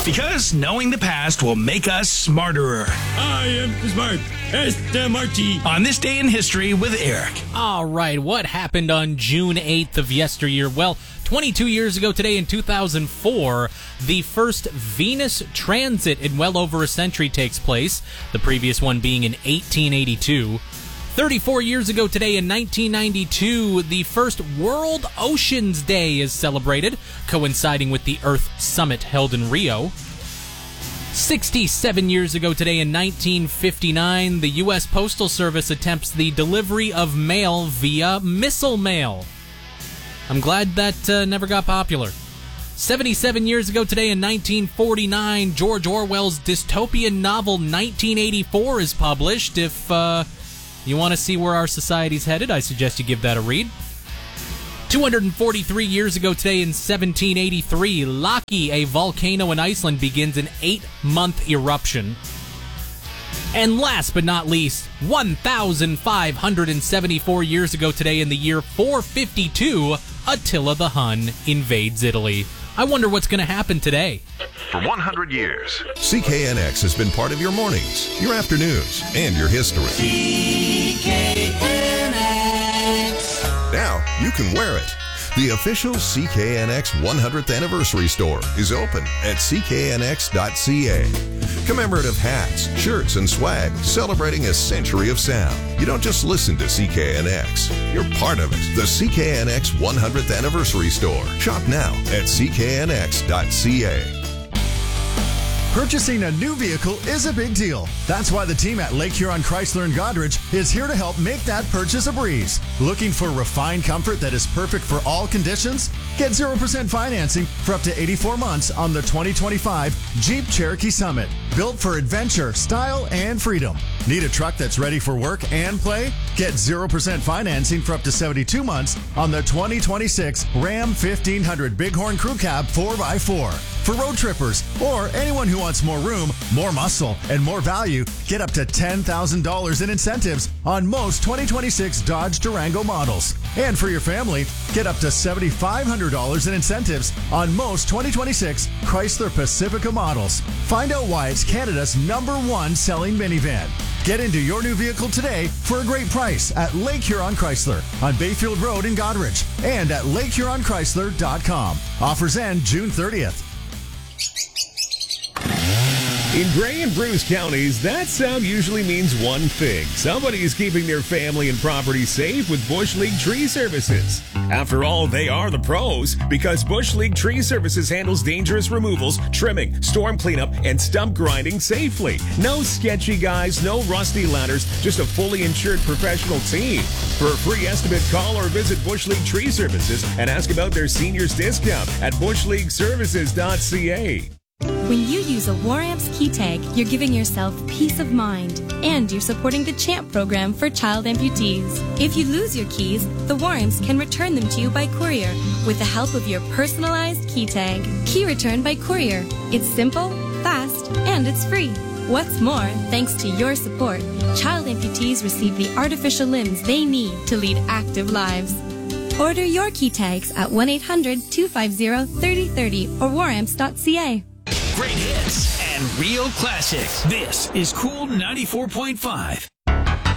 Because knowing the past will make us smarterer. I am smart. S-M-R-T. On This Day in History with Eric. All right, what happened on June 8th of yesteryear? Well, 22 years ago today in 2004, the first Venus transit in well over a century takes place, the previous one being in 1882. 34 years ago today in 1992, the first World Oceans Day is celebrated, coinciding with the Earth Summit held in Rio. 67 years ago today in 1959, the U.S. Postal Service attempts the delivery of mail via missile mail. I'm glad that never got popular. 77 years ago today in 1949, George Orwell's dystopian novel 1984 is published. If you want to see where our society's headed, I suggest you give that a read. 243 years ago today in 1783, Laki, a volcano in Iceland, begins an 8-month eruption. And last but not least, 1,574 years ago today in the year 452, Attila the Hun invades Italy. I wonder what's going to happen today. For 100 years, CKNX has been part of your mornings, your afternoons, and your history. CKNX. Now you can wear it. The official CKNX 100th Anniversary Store is open at cknx.ca. Commemorative hats, shirts, and swag celebrating a century of sound. You don't just listen to CKNX, you're part of it. The CKNX 100th Anniversary Store. Shop now at cknx.ca. Purchasing a new vehicle is a big deal. That's why the team at Lake Huron Chrysler and Goderich is here to help make that purchase a breeze. Looking for refined comfort that is perfect for all conditions? Get 0% financing for up to 84 months on the 2025 Jeep Cherokee Summit. Built for adventure, style, and freedom. Need a truck that's ready for work and play? Get 0% financing for up to 72 months on the 2026 Ram 1500 Bighorn Crew Cab 4x4. For road trippers or anyone who wants more room, more muscle, and more value, get up to $10,000 in incentives on most 2026 Dodge Durango models. And for your family, get up to $7,500 in incentives on most 2026 Chrysler Pacifica models. Find out why it's Canada's #1 selling minivan. Get into your new vehicle today for a great price at Lake Huron Chrysler on Bayfield Road in Goderich and at lakehuronchrysler.com. Offers end June 30th. In Gray and Bruce counties, that sound usually means one thing. Somebody is keeping their family and property safe with Bush League Tree Services. After all, they are the pros, because Bush League Tree Services handles dangerous removals, trimming, storm cleanup, and stump grinding safely. No sketchy guys, no rusty ladders, just a fully insured professional team. For a free estimate, call or visit Bush League Tree Services and ask about their seniors discount at bushleagueservices.ca. When you use a Waramps key tag, you're giving yourself peace of mind, and you're supporting the CHAMP program for child amputees. If you lose your keys, the Waramps can return them to you by courier with the help of your personalized key tag. Key return by courier. It's simple, fast, and it's free. What's more, thanks to your support, child amputees receive the artificial limbs they need to lead active lives. Order your key tags at 1-800-250-3030 or waramps.ca. Great hits and real classics. This is Cool 94.5.